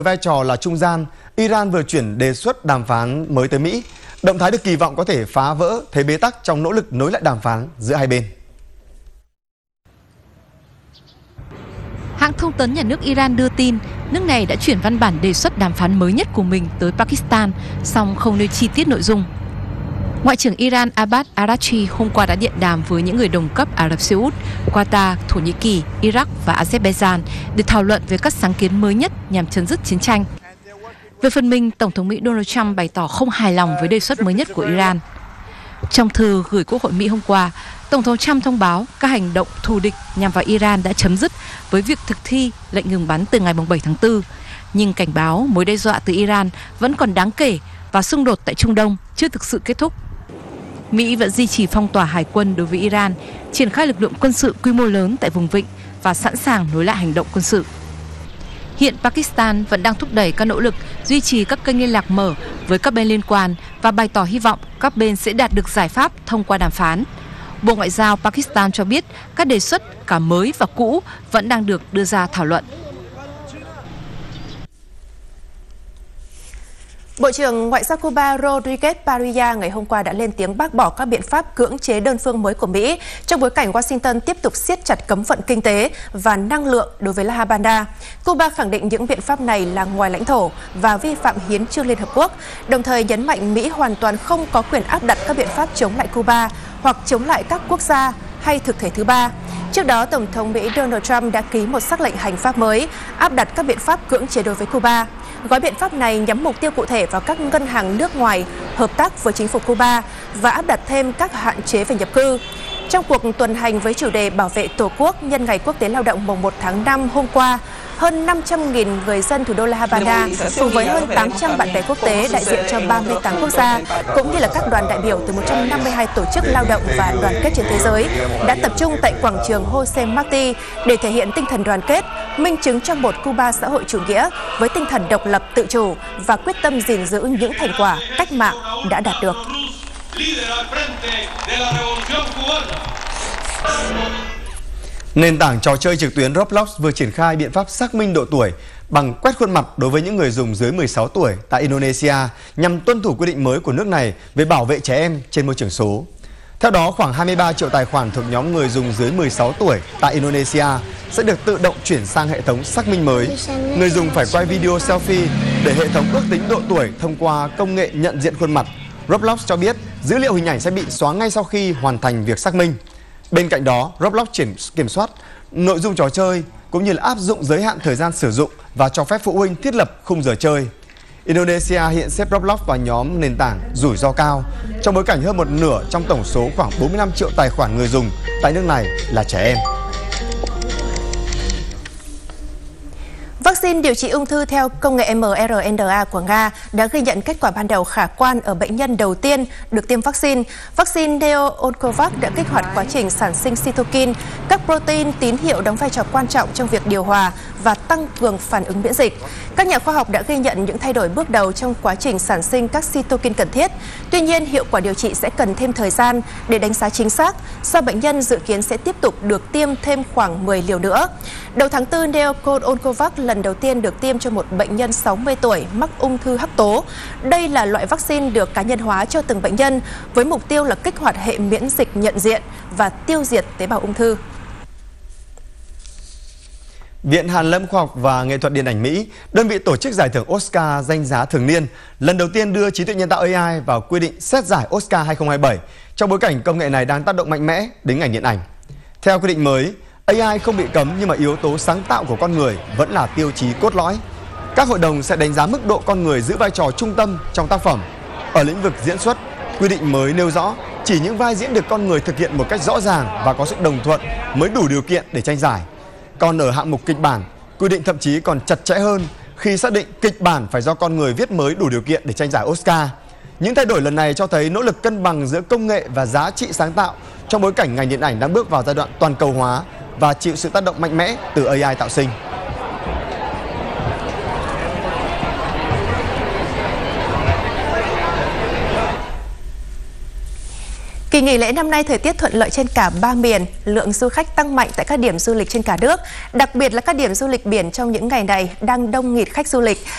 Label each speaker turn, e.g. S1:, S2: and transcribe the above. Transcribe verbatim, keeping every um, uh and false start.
S1: Vai trò là trung gian, Iran vừa chuyển đề xuất đàm phán mới tới Mỹ. Động thái được kỳ vọng có thể phá vỡ thế bế tắc trong nỗ lực nối lại đàm phán giữa hai bên.
S2: Hãng thông tấn nhà nước Iran đưa tin, nước này đã chuyển văn bản đề xuất đàm phán mới nhất của mình tới Pakistan, song không nêu chi tiết nội dung. Ngoại trưởng Iran Abbas Araghchi hôm qua đã điện đàm với những người đồng cấp Ả Rập Xê Út, Qatar, Thổ Nhĩ Kỳ, Iraq và Azerbaijan để thảo luận về các sáng kiến mới nhất nhằm chấm dứt chiến tranh. Về phần mình, Tổng thống Mỹ Donald Trump bày tỏ không hài lòng với đề xuất mới nhất của Iran. Trong thư gửi Quốc hội Mỹ hôm qua, Tổng thống Trump thông báo các hành động thù địch nhằm vào Iran đã chấm dứt với việc thực thi lệnh ngừng bắn từ ngày bảy tháng tư, nhưng cảnh báo mối đe dọa từ Iran vẫn còn đáng kể và xung đột tại Trung Đông chưa thực sự kết thúc. Mỹ vẫn duy trì phong tỏa hải quân đối với Iran, triển khai lực lượng quân sự quy mô lớn tại vùng vịnh và sẵn sàng nối lại hành động quân sự. Hiện Pakistan vẫn đang thúc đẩy các nỗ lực duy trì các kênh liên lạc mở với các bên liên quan và bày tỏ hy vọng các bên sẽ đạt được giải pháp thông qua đàm phán. Bộ Ngoại giao Pakistan cho biết các đề xuất cả mới và cũ vẫn đang được đưa ra thảo luận.
S3: Bộ trưởng Ngoại giao Cuba Rodríguez Parrilla ngày hôm qua đã lên tiếng bác bỏ các biện pháp cưỡng chế đơn phương mới của Mỹ trong bối cảnh Washington tiếp tục siết chặt cấm vận kinh tế và năng lượng đối với La Habana. Cuba khẳng định những biện pháp này là ngoài lãnh thổ và vi phạm hiến chương Liên Hợp Quốc, đồng thời nhấn mạnh Mỹ hoàn toàn không có quyền áp đặt các biện pháp chống lại Cuba hoặc chống lại các quốc gia hay thực thể thứ ba. Trước đó, Tổng thống Mỹ Donald Trump đã ký một sắc lệnh hành pháp mới áp đặt các biện pháp cưỡng chế đối với Cuba. Gói biện pháp này nhắm mục tiêu cụ thể vào các ngân hàng nước ngoài hợp tác với chính phủ Cuba và áp đặt thêm các hạn chế về nhập cư. Trong cuộc tuần hành với chủ đề bảo vệ Tổ quốc nhân ngày Quốc tế Lao động mùng một tháng năm hôm qua, hơn năm trăm nghìn người dân thủ đô La Habana cùng với hơn tám trăm bạn bè quốc tế đại diện cho ba mươi tám quốc gia, cũng như là các đoàn đại biểu từ một trăm năm mươi hai tổ chức lao động và đoàn kết trên thế giới đã tập trung tại quảng trường Jose Marti để thể hiện tinh thần đoàn kết, minh chứng cho một Cuba xã hội chủ nghĩa với tinh thần độc lập tự chủ và quyết tâm gìn giữ những thành quả cách mạng đã đạt được.
S1: Nền tảng trò chơi trực tuyến Roblox vừa triển khai biện pháp xác minh độ tuổi bằng quét khuôn mặt đối với những người dùng dưới mười sáu tuổi tại Indonesia nhằm tuân thủ quy định mới của nước này về bảo vệ trẻ em trên môi trường số. Theo đó, khoảng hai mươi ba triệu tài khoản thuộc nhóm người dùng dưới mười sáu tuổi tại Indonesia sẽ được tự động chuyển sang hệ thống xác minh mới. Người dùng phải quay video selfie để hệ thống ước tính độ tuổi thông qua công nghệ nhận diện khuôn mặt. Roblox cho biết dữ liệu hình ảnh sẽ bị xóa ngay sau khi hoàn thành việc xác minh. Bên cạnh đó, Roblox triển kiểm soát nội dung trò chơi cũng như là áp dụng giới hạn thời gian sử dụng và cho phép phụ huynh thiết lập khung giờ chơi. Indonesia hiện xếp Roblox vào nhóm nền tảng rủi ro cao trong bối cảnh hơn một nửa trong tổng số khoảng bốn mươi lăm triệu tài khoản người dùng tại nước này là trẻ em.
S3: Vaccine điều trị ung thư theo công nghệ em rờ en a của Nga đã ghi nhận kết quả ban đầu khả quan ở bệnh nhân đầu tiên được tiêm vaccine. Vaccine Neo-Oncovac đã kích hoạt quá trình sản sinh cytokine, các protein tín hiệu đóng vai trò quan trọng trong việc điều hòa và tăng cường phản ứng miễn dịch. Các nhà khoa học đã ghi nhận những thay đổi bước đầu trong quá trình sản sinh các cytokine cần thiết. Tuy nhiên, hiệu quả điều trị sẽ cần thêm thời gian để đánh giá chính xác, do bệnh nhân dự kiến sẽ tiếp tục được tiêm thêm khoảng mười liều nữa. Đầu tháng tư, Neo-Oncovac lần đầu tiên được tiêm cho một bệnh nhân sáu mươi tuổi mắc ung thư hắc tố. Đây là loại vaccine được cá nhân hóa cho từng bệnh nhân với mục tiêu là kích hoạt hệ miễn dịch nhận diện và tiêu diệt tế bào ung thư.
S1: Viện Hàn lâm Khoa học và Nghệ thuật Điện ảnh Mỹ, đơn vị tổ chức giải thưởng Oscar danh giá thường niên, lần đầu tiên đưa trí tuệ nhân tạo a i vào quy định xét giải Oscar hai không hai bảy trong bối cảnh công nghệ này đang tác động mạnh mẽ đến ngành điện ảnh. Theo quy định mới, a i không bị cấm nhưng mà yếu tố sáng tạo của con người vẫn là tiêu chí cốt lõi. Các hội đồng sẽ đánh giá mức độ con người giữ vai trò trung tâm trong tác phẩm. Ở lĩnh vực diễn xuất, quy định mới nêu rõ chỉ những vai diễn được con người thực hiện một cách rõ ràng và có sự đồng thuận mới đủ điều kiện để tranh giải. Còn ở hạng mục kịch bản, quy định thậm chí còn chặt chẽ hơn khi xác định kịch bản phải do con người viết mới đủ điều kiện để tranh giải Oscar. Những thay đổi lần này cho thấy nỗ lực cân bằng giữa công nghệ và giá trị sáng tạo trong bối cảnh ngành điện ảnh đang bước vào giai đoạn toàn cầu hóa và chịu sự tác động mạnh mẽ từ a i tạo sinh.
S3: Kỳ nghỉ lễ năm nay thời tiết thuận lợi trên cả ba miền, lượng du khách tăng mạnh tại các điểm du lịch trên cả nước, đặc biệt là các điểm du lịch biển trong những ngày này đang đông nghịt khách du lịch.